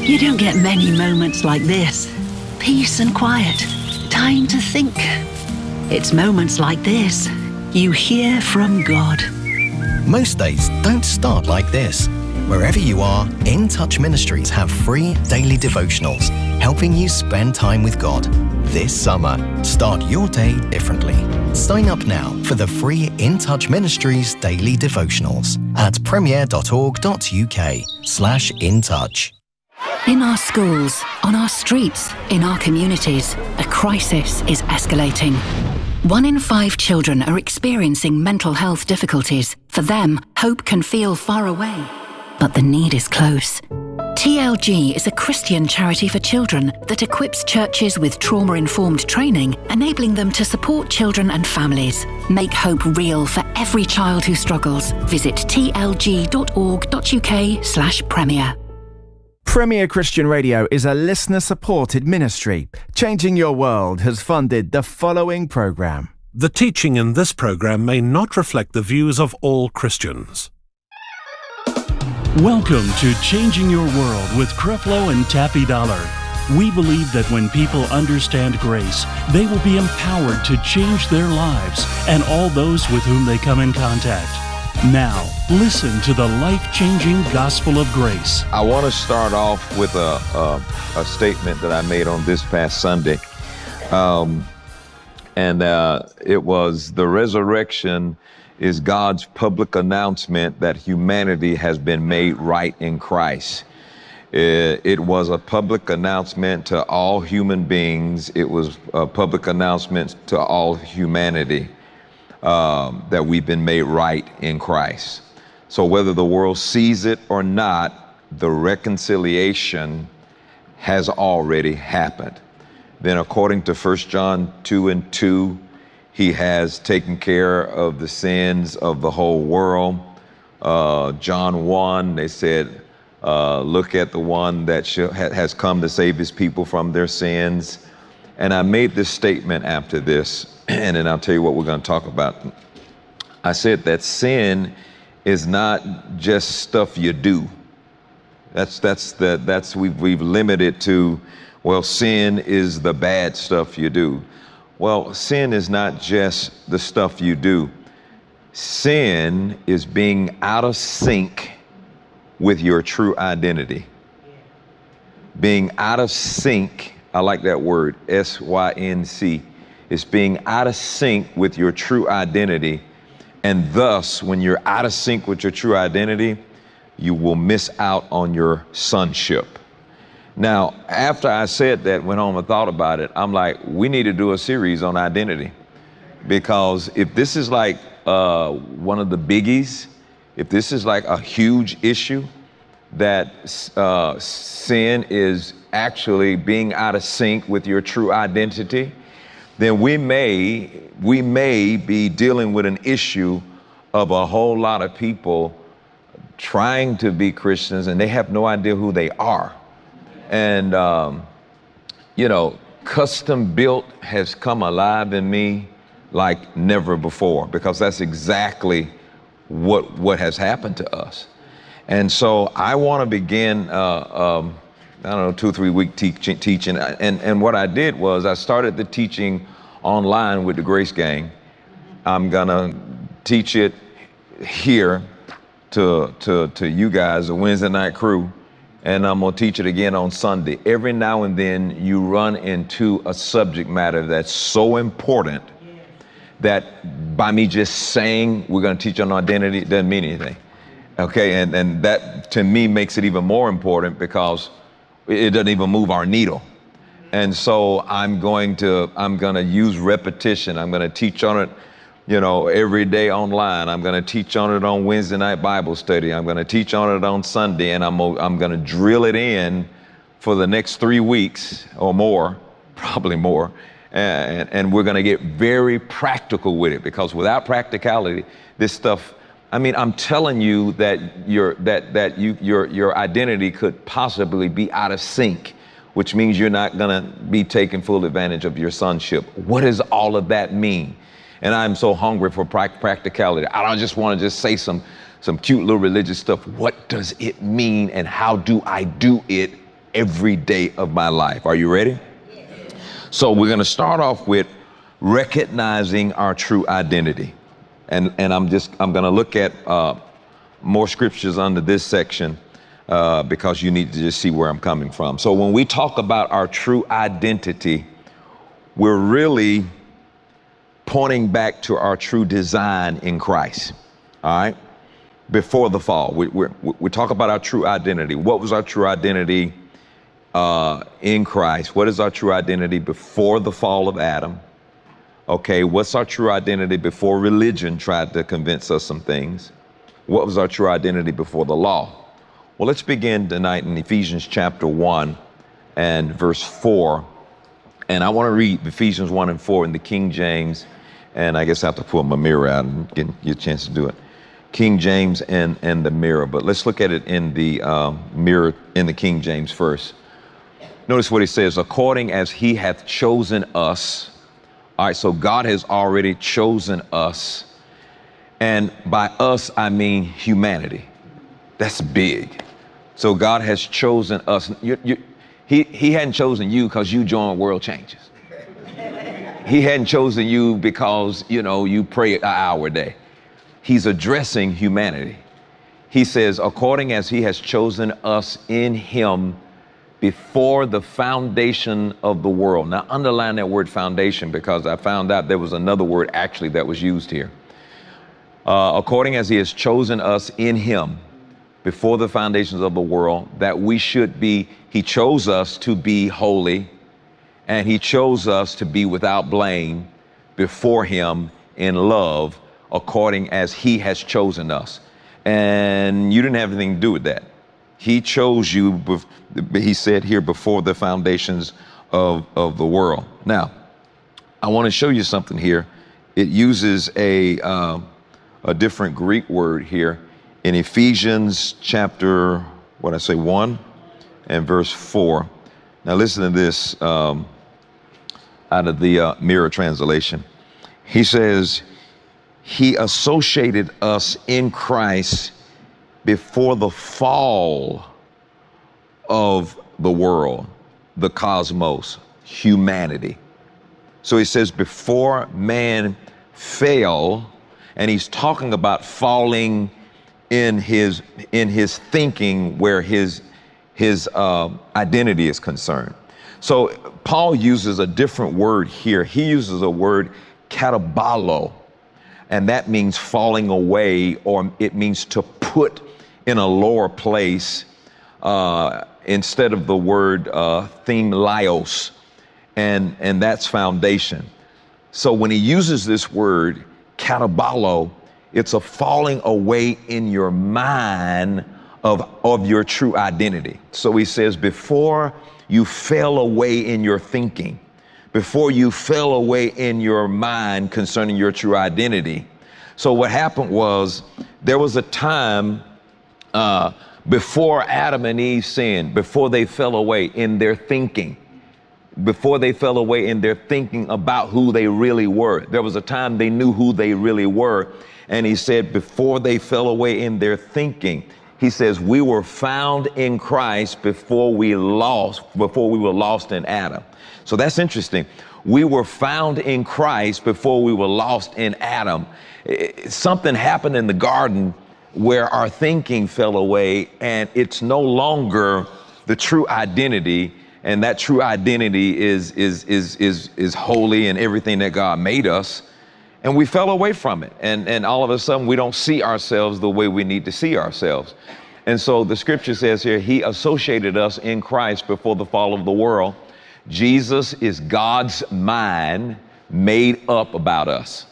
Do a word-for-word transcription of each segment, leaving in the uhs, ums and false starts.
You don't get many moments like this. Peace and quiet. Time to think. It's moments like this you hear from God. Most days don't start like this. Wherever you are, In Touch Ministries have free daily devotionals helping you spend time with God. This summer, start your day differently. Sign up now for the free In Touch Ministries daily devotionals at premier.org.uk slash in touch. In our schools, on our streets, in our communities, a crisis is escalating. One in five children are experiencing mental health difficulties. For them, hope can feel far away, but the need is close. T L G is a Christian charity for children that equips churches with trauma-informed training, enabling them to support children and families. Make hope real for every child who struggles. Visit tlg.org.uk slash premier. Premier Christian Radio is a listener-supported ministry. Changing Your World has funded the following programme. The teaching in this programme may not reflect the views of all Christians. Welcome to Changing Your World with Creflo and Taffy Dollar. We believe that when people understand grace, they will be empowered to change their lives and all those with whom they come in contact. Now, listen to the life-changing gospel of grace. I want to start off with a, a, a statement that I made on this past Sunday. Um, and uh, it was, the resurrection is God's public announcement that humanity has been made right in Christ. It, it was a public announcement to all human beings. It was a public announcement to all humanity. Um, that we've been made right in Christ. So whether the world sees it or not, the reconciliation has already happened. Then according to First John two and two, he has taken care of the sins of the whole world. Uh, John one, they said, uh, look at the one that shall, ha, has come to save his people from their sins. And I made this statement after this, and then I'll tell you what we're going to talk about. I said that sin is not just stuff you do. That's that's the that's we've we've limited to, well, sin is the bad stuff you do. Well, sin is not just the stuff you do. Sin is being out of sync with your true identity. Being out of sync. I like that word, S Y N C. It's being out of sync with your true identity. And thus, when you're out of sync with your true identity, you will miss out on your sonship. Now, after I said that, went home and thought about it, I'm like, we need to do a series on identity. Because if this is like uh, one of the biggies, if this is like a huge issue, that uh, sin is actually being out of sync with your true identity, then we may we may be dealing with an issue of a whole lot of people trying to be Christians and they have no idea who they are. And, um, you know, custom built has come alive in me like never before, because that's exactly what what has happened to us. And so I want to begin, uh, um, I don't know, two, three week teaching, teaching. And, and what I did was I started the teaching online with the Grace Gang. I'm going to teach it here to, to, to you guys, the Wednesday night crew. And I'm going to teach it again on Sunday. Every now and then you run into a subject matter that's so important that by me just saying we're going to teach on identity, it doesn't mean anything. Okay, and, and that to me makes it even more important because it doesn't even move our needle. And so I'm going to I'm going to use repetition. I'm going to teach on it, you know, every day online. I'm going to teach on it on Wednesday night Bible study. I'm going to teach on it on Sunday, and I'm I'm going to drill it in for the next three weeks or more, probably more. And, and we're going to get very practical with it, because without practicality, this stuff, I mean, I'm telling you that your that that you your your identity could possibly be out of sync, which means you're not going to be taking full advantage of your sonship. What does all of that mean? And I'm so hungry for practicality. I don't just want to just say some some cute little religious stuff. What does it mean, and how do I do it every day of my life. Are you ready? So we're going to start off with recognizing our true identity. And, and I'm just, I'm going to look at uh, more scriptures under this section uh, because you need to just see where I'm coming from. So when we talk about our true identity, we're really pointing back to our true design in Christ. All right. Before the fall, we, we, we talk about our true identity. What was our true identity uh, in Christ? What is our true identity before the fall of Adam? Okay, what's our true identity before religion tried to convince us some things? What was our true identity before the law? Well, let's begin tonight in Ephesians chapter one and verse four. And I want to read Ephesians one and four in the King James. And I guess I have to pull my mirror out and get you a chance to do it. King James and, and the mirror. But let's look at it in the um, mirror in the King James first. Notice what he says, according as he hath chosen us. All right, so God has already chosen us. And by us, I mean humanity. That's big. So God has chosen us. You, you, he, he hadn't chosen you because you joined World Changes. He hadn't chosen you because, you know, you pray an hour a day. He's addressing humanity. He says, according as he has chosen us in him before the foundation of the world. Now, underline that word foundation because I found out there was another word actually that was used here. Uh, according as he has chosen us in him before the foundations of the world, that we should be, he chose us to be holy, and he chose us to be without blame before him in love, according as he has chosen us. And you didn't have anything to do with that. He chose you, he said here, before the foundations of, of the world. Now, I want to show you something here. It uses a, uh, a different Greek word here in Ephesians chapter, what I say, one and verse four. Now listen to this um, out of the uh, Mirror translation. He says, he associated us in Christ before the fall of the world, the cosmos, humanity. So he says before man fell, and he's talking about falling in his in his thinking where his his uh, identity is concerned. So Paul uses a different word here. He uses a word katabalo, and that means falling away, or it means to put in a lower place uh, instead of the word uh, themelios, and and that's foundation. So when he uses this word katabalo, it's a falling away in your mind of of your true identity. So he says before you fell away in your thinking, before you fell away in your mind concerning your true identity. So what happened was there was a time uh, before Adam and Eve sinned, before they fell away in their thinking, before they fell away in their thinking about who they really were. There was a time they knew who they really were. And he said, before they fell away in their thinking, he says, we were found in Christ before we lost, before we were lost in Adam. So that's interesting. We were found in Christ before we were lost in Adam. Something happened in the garden where our thinking fell away, and it's no longer the true identity. And that true identity is, is, is, is, is holy and everything that God made us. And we fell away from it. And, and all of a sudden, we don't see ourselves the way we need to see ourselves. And so the scripture says here, he associated us in Christ before the fall of the world. Jesus is God's mind made up about us.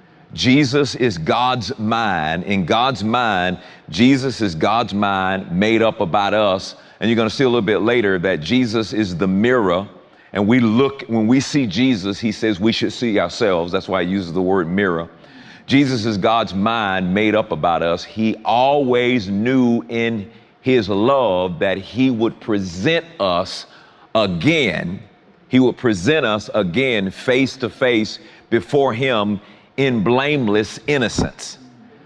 Jesus is God's mind. In God's mind, Jesus is God's mind made up about us. And you're going to see a little bit later that Jesus is the mirror. And we look, when we see Jesus, he says we should see ourselves. That's why he uses the word mirror. Jesus is God's mind made up about us. He always knew in his love that he would present us again. He would present us again face to face before him in blameless innocence.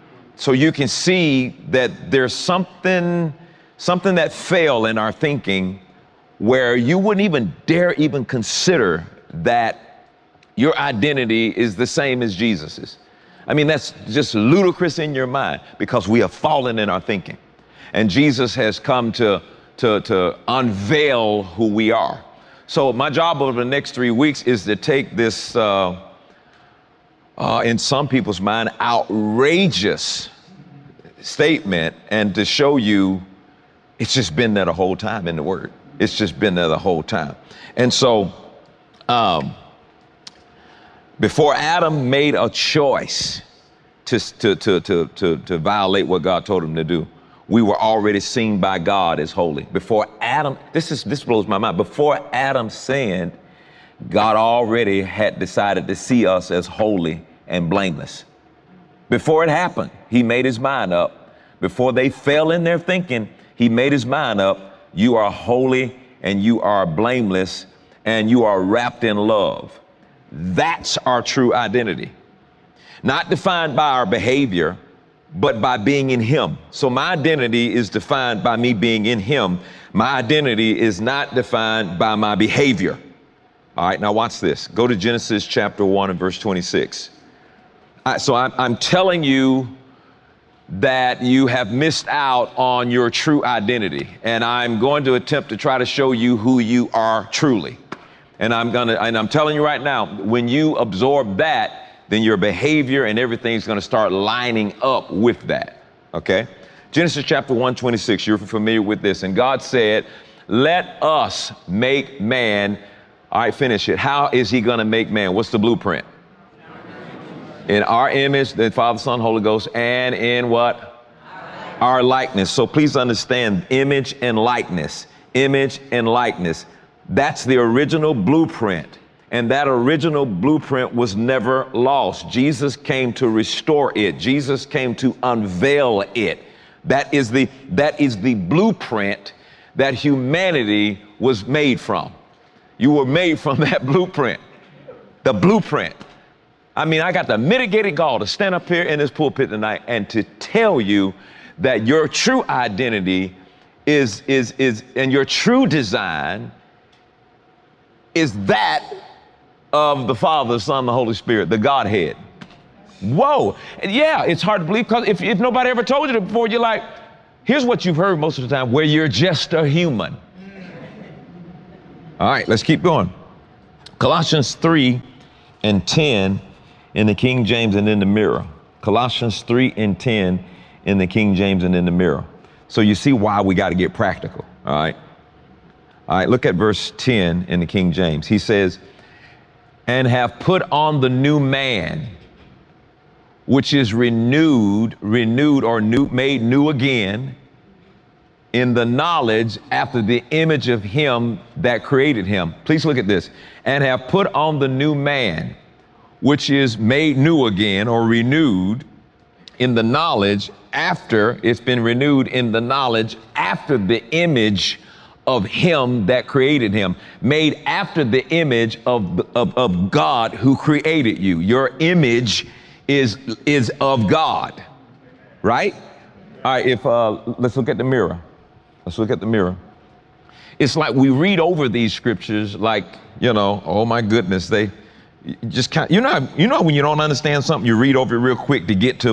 So you can see that there's something, something that fell in our thinking where you wouldn't even dare even consider that your identity is the same as Jesus's. I mean, that's just ludicrous in your mind because we have fallen in our thinking. And Jesus has come to, to, to unveil who we are. So my job over the next three weeks is to take this, uh, uh, in some people's mind, outrageous statement and to show you it's just been there the whole time in the Word. It's just been there the whole time. And so um, before Adam made a choice to, to, to, to, to, to violate what God told him to do, we were already seen by God as holy. Before Adam, this is this blows my mind. Before Adam sinned, God already had decided to see us as holy and blameless. Before it happened, he made his mind up. Before they fell in their thinking, he made his mind up. You are holy and you are blameless and you are wrapped in love. That's our true identity. Not defined by our behavior, but by being in him. So my identity is defined by me being in him. My identity is not defined by my behavior. All right, now watch this. Go to Genesis chapter one and verse twenty-six. All right, so I'm, I'm telling you that you have missed out on your true identity. And I'm going to attempt to try to show you who you are truly. And I'm gonna, and I'm telling you right now, when you absorb that, then your behavior and everything's going to start lining up with that. Okay? Genesis chapter one, twenty-six, you're familiar with this. And God said, let us make man. All right, finish it. How is he going to make man? What's the blueprint? In our image, the Father, Son, Holy Ghost, and in what? Our likeness. So please understand image and likeness. Image and likeness. That's the original blueprint. And that original blueprint was never lost. Jesus came to restore it. Jesus came to unveil it. That is the, that is the blueprint that humanity was made from. You were made from that blueprint. The blueprint. I mean, I got the mitigated gall to stand up here in this pulpit tonight and to tell you that your true identity is, is, is, and your true design is that of the Father, Son, the Holy Spirit, the Godhead. Whoa. Yeah, it's hard to believe because if, if nobody ever told you it before, you're like, here's what you've heard most of the time, where you're just a human. All right, let's keep going. Colossians three and ten in the King James and in the Mirror. Colossians three and ten in the King James and in the Mirror. So you see why we got to get practical. All right. All right, look at verse ten in the King James. He says, and have put on the new man, which is renewed, renewed or new, made new again in the knowledge after the image of him that created him. Please look at this. And have put on the new man, which is made new again or renewed in the knowledge after it's been renewed in the knowledge after the image of him that created him, made after the image of, of, of God who created you. Your image is, is of God, right? All right, if, uh, let's look at the mirror. Let's look at the mirror. It's like we read over these scriptures like, you know, oh my goodness, they just kind of, you know, you know, when you don't understand something, you read over it real quick to get to